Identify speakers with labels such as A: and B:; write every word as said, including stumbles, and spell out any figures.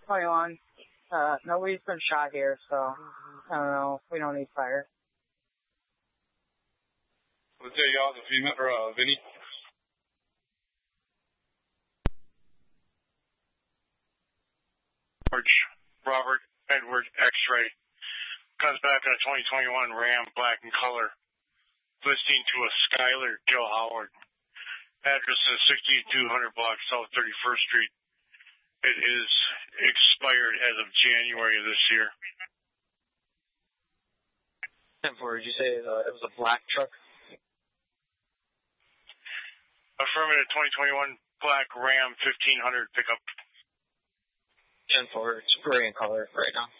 A: twenty-one. Uh, nobody's been shot here, so I don't know. We don't need fire.
B: Let's say y'all the female or uh, Vinny.
C: George Robert Edward X-ray comes back in a twenty twenty-one Ram black in color, listing to a Skylar Joe Howard. Address is sixty-two hundred block South thirty-first Street. It is expired as of January of this year.
D: ten four, did you say uh, it was a black truck?
C: Affirmative twenty twenty-one black Ram fifteen hundred pickup.
D: ten four, it's gray in color right now.